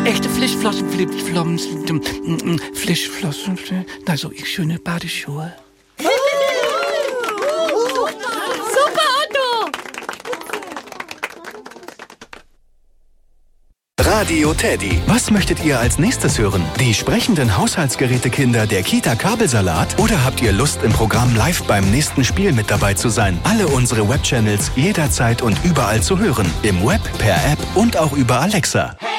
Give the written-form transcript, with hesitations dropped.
Echte Fischflossen, Fischflossen, also ich schöne Badeschuhe. Super, Otto! Radio Teddy. Was möchtet ihr als nächstes hören? Die sprechenden Haushaltsgerätekinder der Kita Kabelsalat? Oder habt ihr Lust, im Programm live beim nächsten Spiel mit dabei zu sein? Alle unsere Webchannels jederzeit und überall zu hören. Im Web, per App und auch über Alexa.